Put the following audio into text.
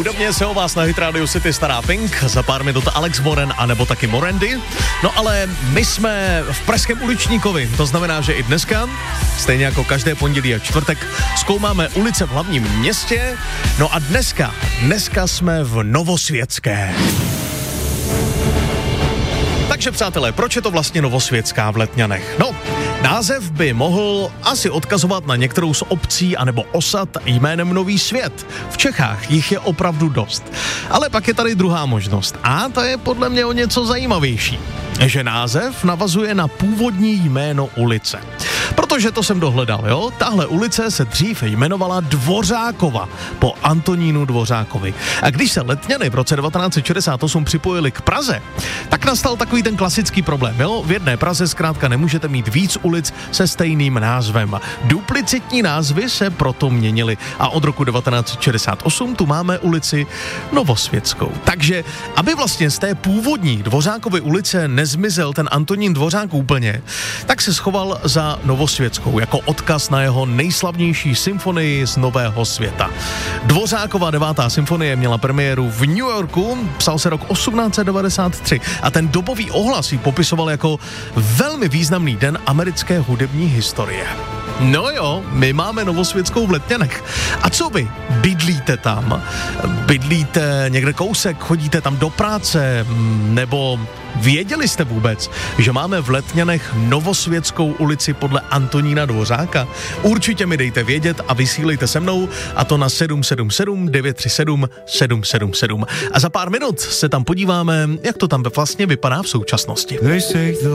Hudebně se o vás na Hit Radio City stará Pink, za pár minut Alex Warren a nebo taky Morandy. No ale my jsme v pražském uličníkovi, to znamená, že i dneska, stejně jako každé pondělí a čtvrtek, zkoumáme ulice v hlavním městě. No a dneska jsme v Novosvětské. Takže přátelé, proč je to vlastně Novosvětská v Letňanech? No, název by mohl asi odkazovat na některou z obcí anebo osad jménem Nový Svět. V Čechách jich je opravdu dost. Ale pak je tady druhá možnost a ta je podle mě o něco zajímavější. Že název navazuje na původní jméno ulice. Protože to jsem dohledal, jo? Tahle ulice se dřív jmenovala Dvořákova po Antonínu Dvořákovi. A když se Letňany v roce 1968 připojili k Praze, tak nastal takový ten klasický problém, jo? V jedné Praze zkrátka nemůžete mít víc ulic se stejným názvem. Duplicitní názvy se proto měnily a od roku 1968 tu máme ulici Novosvětskou. Takže, aby vlastně z té původní Dvořákovy ulice nezmizel ten Antonín Dvořák úplně, tak se schoval za Novosvětskou jako odkaz na jeho nejslavnější symfonii z Nového světa. Dvořákova 9. symfonie měla premiéru v New Yorku, psal se rok 1893 a ten dobový ohlas ji popisoval jako velmi významný den americké hudební historie. No jo, my máme Novosvětskou v Letňanech. A co vy? Bydlíte tam? Bydlíte někde kousek? Chodíte tam do práce? Nebo věděli jste vůbec, že máme v Letňanech Novosvětskou ulici podle Antonína Dvořáka? Určitě mi dejte vědět a vysílejte se mnou, a to na 777 937 777. A za pár minut se tam podíváme, jak to tam vlastně vypadá v současnosti.